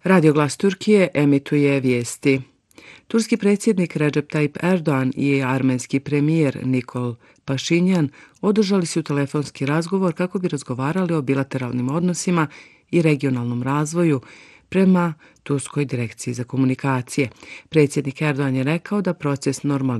Radio Glas Turkije emituje vijesti. Turski predsjednik Recep Tayyip Erdoğan i armenski premijer Nikol Pašinjan održali su telefonski razgovor kako bi razgovarali o bilateralnim odnosima i regionalnom razvoju prema Turskoj direkciji za komunikacije. Predsjednik Erdoğan je rekao da proces normalizacije